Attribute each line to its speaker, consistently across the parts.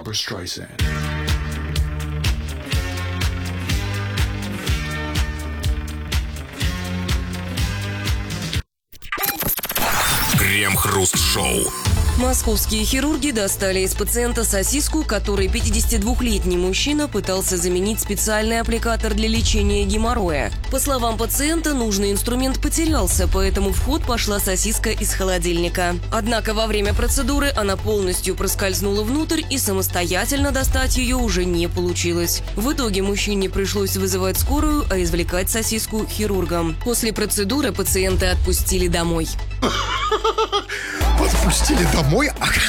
Speaker 1: Barbra Streisand.
Speaker 2: Крем-хруст-шоу.
Speaker 3: Московские хирурги достали из пациента сосиску, которой 52-летний мужчина пытался заменить специальный аппликатор для лечения геморроя. По словам пациента, нужный инструмент потерялся, поэтому в ход пошла сосиска из холодильника. Однако во время процедуры она полностью проскользнула внутрь, и самостоятельно достать ее уже не получилось. В итоге мужчине пришлось вызывать скорую, а извлекать сосиску хирургам. После процедуры пациента отпустили домой.
Speaker 4: Отпустили домой?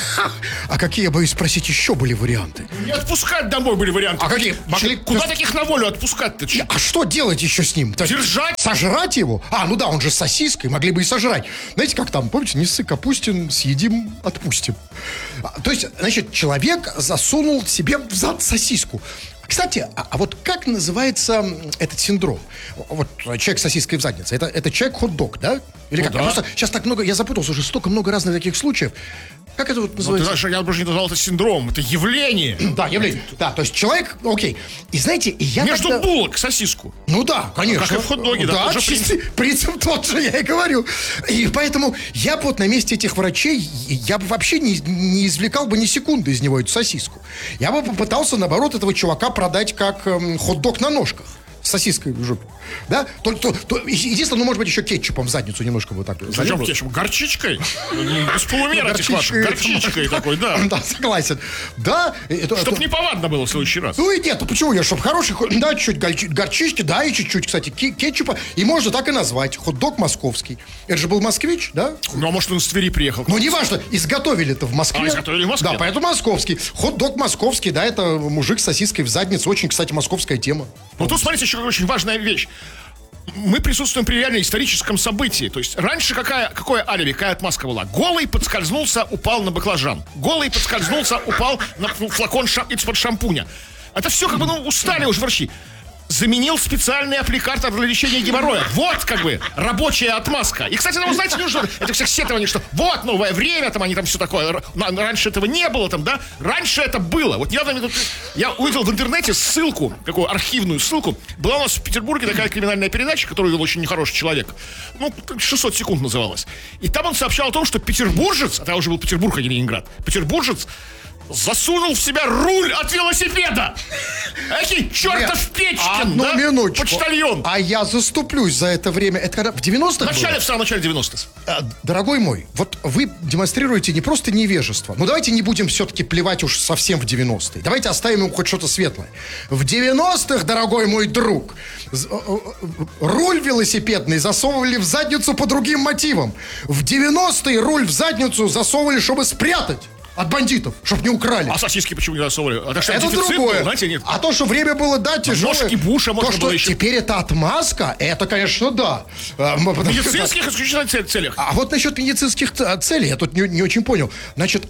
Speaker 4: А какие, я боюсь спросить, еще были варианты?
Speaker 5: Не отпускать домой были варианты.
Speaker 4: А какие?
Speaker 5: Куда таких на волю отпускать-то?
Speaker 4: А что делать еще с ним?
Speaker 5: Держать?
Speaker 4: Сожрать его? Ну да, он же с сосиской, могли бы и сожрать. Знаете, как там, помните, не ссы Капустин, съедим, отпустим. То есть, значит, человек засунул себе в зад сосиску. Кстати, а вот как называется этот синдром? Вот человек с сосиской в заднице. Это человек-хот-дог, да? Или как?
Speaker 5: Да.
Speaker 4: Просто сейчас так много, я запутался, уже столько много разных таких случаев. Как это вот называется?
Speaker 5: Ты знаешь, я бы уже не назвал это синдром, это явление.
Speaker 4: Да, явление. Да, то есть человек, окей. И знаете, я
Speaker 5: Между
Speaker 4: когда...
Speaker 5: булок сосиску.
Speaker 4: Ну да, конечно.
Speaker 5: Как и в хот-доге, да.
Speaker 4: Да, принцип тот же, я и говорю. И поэтому я бы вот на месте этих врачей, я бы вообще не извлекал бы ни секунды из него эту сосиску. Я бы попытался, наоборот, этого чувака продать как хот-дог на ножках. С сосиской в жопе. Да? Единственное, может быть, еще кетчупом в задницу немножко вот так.
Speaker 5: Зачем кетчуп? Горчичкой? Без полумера этих ваших. Горчичкой такой, да.
Speaker 4: Да, согласен. Да.
Speaker 5: Чтоб не повадно было в следующий раз.
Speaker 4: Ну и нет, почему? Чтобы хороший, да, чуть-чуть горчички, да, и чуть-чуть, кстати, кетчупа. И можно так и назвать. Хот-дог московский. Это же был москвич, да?
Speaker 5: Ну, а может, он с Твери приехал.
Speaker 4: Ну, неважно, изготовили-то в Москве.
Speaker 5: Изготовили в Москве.
Speaker 4: Да, поэтому московский. Хот-дог московский, да, это мужик с сосиской в заднице. Очень, кстати, московская тема.
Speaker 5: Ну, тут, смотрите, еще очень важная вещь. Мы присутствуем при реально историческом событии. То есть раньше какое алиби, какая отмазка была? Голый подскользнулся, упал на баклажан. Голый подскользнулся, упал на флакон из-под шампуня. Это все как бы, устали уже врачи. Заменил специальный аппликатор для лечения геморроя. Вот, как бы, рабочая отмазка. И, кстати, знаете, нужно это всех сетование, что вот, новое время, там, они там все такое. Раньше этого не было, там, да? Раньше это было. Вот недавно я увидел в интернете ссылку, такую архивную ссылку. Была у нас в Петербурге такая криминальная передача, которую вел очень нехороший человек. 600 секунд называлась. И там он сообщал о том, что петербуржец, а это уже был Петербург, а не Ленинград, петербуржец засунул в себя руль от велосипеда. Экий чертов Печкин, да?
Speaker 4: Минуточку.
Speaker 5: Почтальон.
Speaker 4: А я заступлюсь за это время. Это когда в 90-х
Speaker 5: В самом начале 90-х.
Speaker 4: Дорогой мой, вот вы демонстрируете не просто невежество. Давайте не будем все-таки плевать уж совсем в 90-е. Давайте оставим ему хоть что-то светлое. В 90-х, дорогой мой друг, руль велосипедный засовывали в задницу по другим мотивам. В 90-е руль в задницу засовывали, чтобы спрятать от бандитов, чтобы не украли.
Speaker 5: А сосиски почему не засовывали?
Speaker 4: Это другое.
Speaker 5: Был, знаете, нет?
Speaker 4: А то, что время было, да, тяжелое.
Speaker 5: Ножки Буша можно
Speaker 4: то,
Speaker 5: было
Speaker 4: что
Speaker 5: еще.
Speaker 4: Теперь это отмазка, это, конечно, да.
Speaker 5: В медицинских исключительно целях.
Speaker 4: А вот насчет медицинских целей я тут не очень понял. Значит,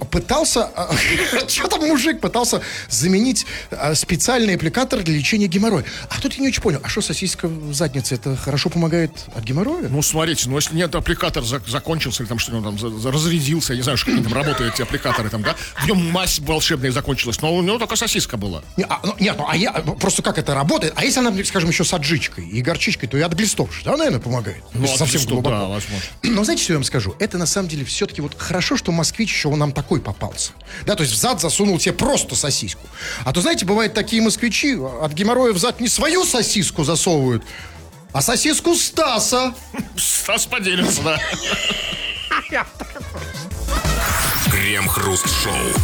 Speaker 4: что там мужик пытался заменить специальный аппликатор для лечения геморроя. А тут я не очень понял. А что сосиска в заднице, это хорошо помогает от геморроя?
Speaker 5: Смотрите, если нет, аппликатор закончился, или там что-нибудь там разрядился, я не знаю, что там работают эти аппликаторы. Да? В нем мазь волшебная закончилась, но у него только сосиска была.
Speaker 4: Я просто как это работает? А если она, скажем, еще с аджичкой и горчичкой, то и от глистов, да, наверное, помогает. Совсем глубоко. Да, возможно. Но знаете, что я вам скажу? Это на самом деле все-таки вот хорошо, что москвич еще нам такой попался. Да, то есть в зад засунул себе просто сосиску. А то, знаете, бывают такие москвичи, от геморроя в зад не свою сосиску засовывают, а сосиску Стаса.
Speaker 5: Стас поделится, да.
Speaker 2: Крем-хруст-шоу.